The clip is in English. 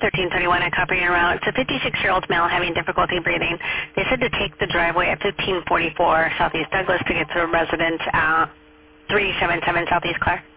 1331, I copy your route. It's a 56-year-old male having difficulty breathing. They said to take the driveway at 1544 Southeast Douglas to get to a residence at 377 Southeast Clare.